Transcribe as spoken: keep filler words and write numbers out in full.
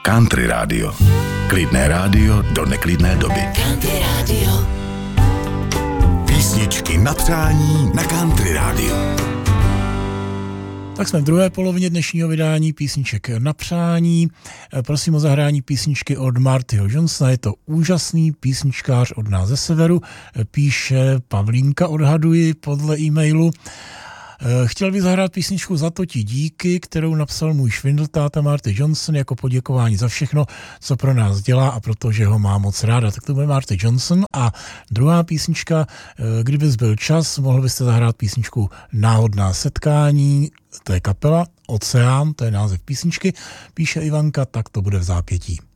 Country rádio. Klidné rádio do neklidné doby. Country rádio. Písničky na přání na Country rádio. Tak jsme v druhé polovině dnešního vydání písniček na přání. Prosím o zahrání písničky od Martyho Johnsona. Je to úžasný písničkář od nás ze severu. Píše Pavlínka, odhaduji podle e-mailu. Chtěl bych zahrát písničku Za to ti díky, kterou napsal můj švindeltáta Marty Johnson jako poděkování za všechno, co pro nás dělá a protože ho má moc ráda. Tak to bude Marty Johnson. A druhá písnička, kdybys byl čas, mohl byste zahrát písničku Náhodná setkání, to je kapela Oceán, to je název písničky, píše Ivanka, tak to bude v zápětí.